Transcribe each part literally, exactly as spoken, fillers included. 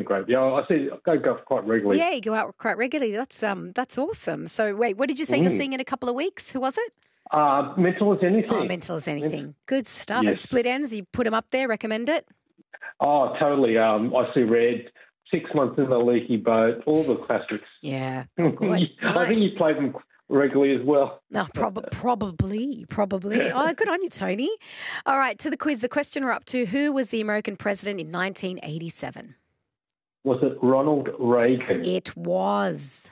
great. Yeah, I see. I go golf quite regularly. Yeah, you go out quite regularly. That's um, that's awesome. So wait, what did you say Mm. you're seeing in a couple of weeks? Who was it? Uh, mental as anything. Oh, Mental as Anything. Good stuff. Yes. And Split Ends, you put them up there, recommend it? Oh, totally. Um, I see red. Six months in the leaky boat. All the classics. Yeah. Oh, good. I Nice. think you play them regularly as well. No, prob- probably, probably. Oh, good on you, Tony. All right, to the quiz. The question we're up to, who was the American president in nineteen eighty-seven? Was it Ronald Reagan? It was.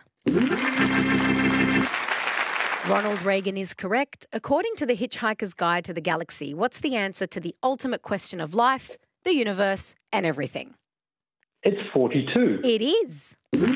Ronald Reagan is correct. According to the Hitchhiker's Guide to the Galaxy, what's the answer to the ultimate question of life, the universe, and everything? It's forty-two. It is.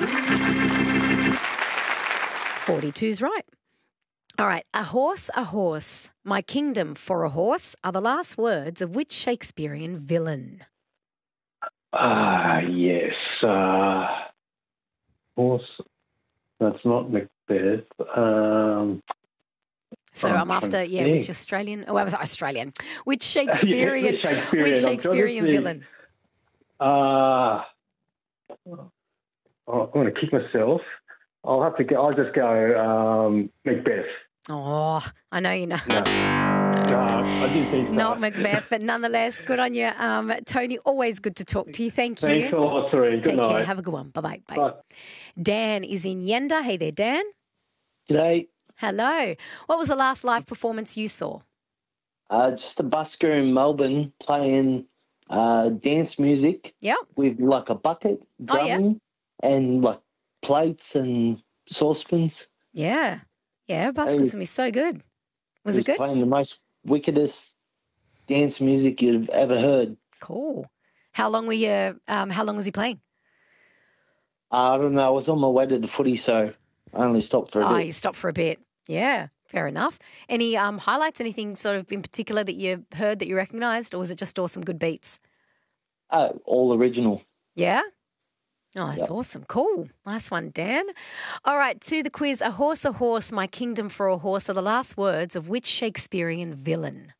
forty-two's right. All right. A horse, a horse, my kingdom for a horse are the last words of which Shakespearean villain? Ah, yes. Uh, horse. That's not Macbeth. Um, So Oh, I'm I'm after, trying to yeah, think. which Australian, oh, I was Australian, which Shakespearean, Yes, Shakespearean. which I'm trying to Shakespearean think. villain? Uh, oh, I'm going to kick myself. I'll have to go. I'll just go um, Macbeth. Oh, I know you know. No. No, I didn't think so. Not Macbeth, but nonetheless, good on you. Um, Tony, always good to talk to you. Thank you. Thanks a lot, Serene. Good Take night. care. Have a good one. Bye-bye. Bye. Bye. Dan is in Yenda. Hey there, Dan. G'day. Hello. What was the last live performance you saw? Uh, just a busker in Melbourne playing uh, dance music Yep. with like a bucket Oh, yeah. drumming and like plates and saucepans. Yeah. Yeah, Buskers was- can be so good. Was He it good? playing the most wickedest dance music you've ever heard. Cool. How long were you, um, how long was he playing? Uh, I don't know. I was on my way to the footy, so I only stopped for a Oh, bit. you stopped for a bit. Yeah, fair enough. Any um, highlights, anything sort of in particular that you heard that you recognised, or was it just all some good beats? Uh, all original. Yeah? Oh, that's Yep. awesome. Cool. Nice one, Dan. All right, to the quiz. A horse, a horse, my kingdom for a horse are the last words of which Shakespearean villain?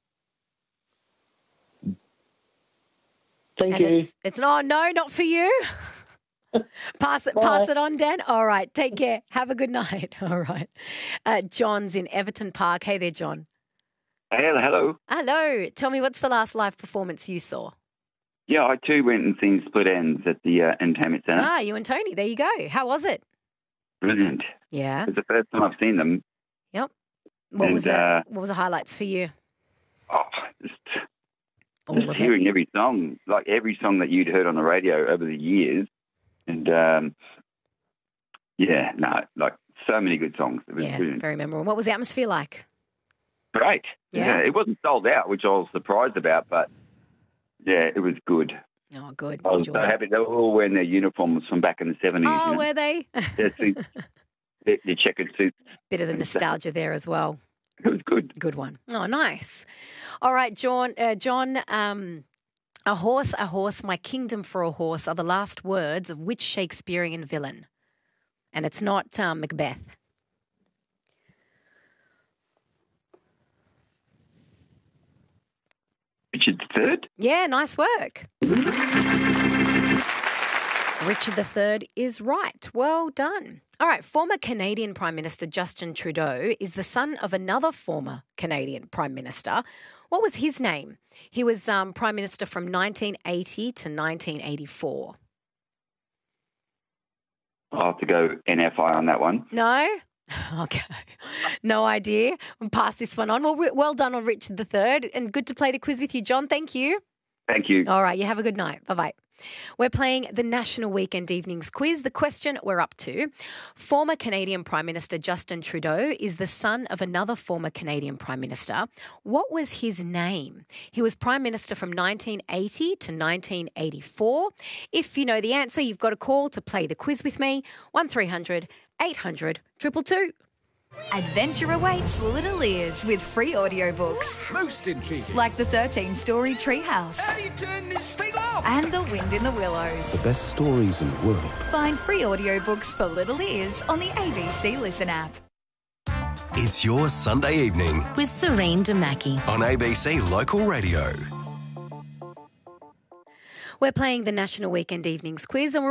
Thank And you. it's, it's no, no, not for you. pass it, Bye. pass it on, Dan. All right, take care. Have a good night. All right. Uh, John's in Everton Park. Hey there, John. Hello, hello. Hello. Tell me, what's the last live performance you saw? Yeah, I too went and seen Split Ends at the uh, Entertainment Centre. Ah, you and Tony. There you go. How was it? Brilliant. Yeah. It's the first time I've seen them. Yep. What And, was the, uh, What was the highlights for you? Oh, just, All just of it. hearing every song, like every song that you'd heard on the radio over the years. And, um, yeah, no, like so many good songs. It was Yeah, brilliant. very memorable. What was the atmosphere like? Great. Yeah. It wasn't sold out, which I was surprised about, but, yeah, it was good. Oh, good. I was so Enjoyed it. happy. They were all wearing their uniforms from back in the seventies. Oh, you know? were they? Their suits, their, their checkered suits. Bit of the nostalgia there as well. It was good. Good one. Oh, nice. All right, John. Uh, John, um, a horse, a horse, my kingdom for a horse are the last words of which Shakespearean villain? And it's not um, Macbeth. Richard the Third? Yeah, nice work. Richard the Third is right. Well done. All right, former Canadian Prime Minister Justin Trudeau is the son of another former Canadian Prime Minister. What was his name? He was um, Prime Minister from nineteen eighty to nineteen eighty-four. I'll have to go N F I on that one. No? Okay. No idea. We'll pass this one on. Well, we- well done on Richard the Third, and good to play the quiz with you, John. Thank you. Thank you. All right, you have a good night. Bye-bye. We're playing the National Weekend Evenings Quiz. The question we're up to, former Canadian Prime Minister Justin Trudeau is the son of another former Canadian Prime Minister. What was his name? He was Prime Minister from nineteen eighty to nineteen eighty-four. If you know the answer, you've got a call to play the quiz with me, one three hundred eight hundred two two two. Adventure awaits little ears with free audiobooks. Most intriguing. Like the thirteen-story Treehouse. How do you turn this thing off? And The Wind in the Willows. The best stories in the world. Find free audiobooks for little ears on the A B C Listen app. It's your Sunday evening with Serene Demaki on A B C Local Radio. We're playing the National Weekend Evenings Quiz, and we're